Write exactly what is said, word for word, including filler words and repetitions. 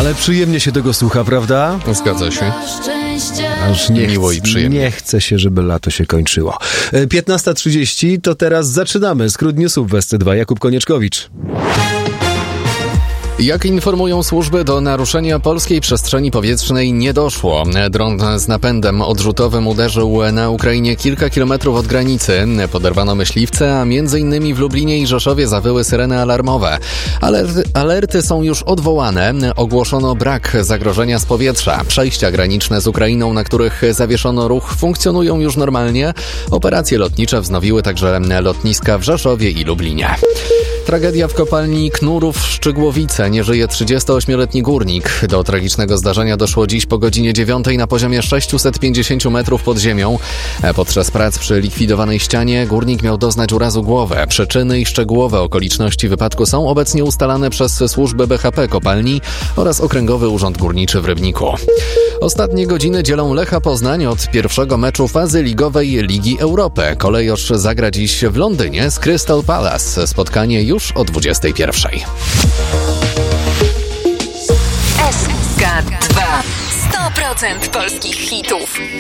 Ale przyjemnie się tego słucha, prawda? Zgadza się. Aż nie Miło chce, i przyjemnie. Nie chce się, żeby lato się kończyło. piętnasta trzydzieści, to teraz zaczynamy. Skrót newsów w S C dwa. Jakub Konieczkowicz. Jak informują służby, do naruszenia polskiej przestrzeni powietrznej nie doszło. Dron z napędem odrzutowym uderzył na Ukrainie kilka kilometrów od granicy. Poderwano myśliwce, a między innymi w Lublinie i Rzeszowie zawyły syreny alarmowe. Alerty, alerty są już odwołane. Ogłoszono brak zagrożenia z powietrza. Przejścia graniczne z Ukrainą, na których zawieszono ruch, funkcjonują już normalnie. Operacje lotnicze wznowiły także lotniska w Rzeszowie i Lublinie. Tragedia w kopalni Knurów w Szczygłowice. Nie żyje trzydziestoośmioletni górnik. Do tragicznego zdarzenia doszło dziś po godzinie dziewiątej na poziomie sześćset pięćdziesiąt metrów pod ziemią. Podczas prac przy likwidowanej ścianie górnik miał doznać urazu głowy. Przyczyny i szczegółowe okoliczności wypadku są obecnie ustalane przez służbę B H P kopalni oraz Okręgowy Urząd Górniczy w Rybniku. Ostatnie godziny dzielą Lecha Poznań od pierwszego meczu fazy ligowej Ligi Europy. Kolejorz zagra dziś w Londynie z Crystal Palace. Spotkanie już o dwudziestej pierwszej. S K dwa. sto procent polskich hitów.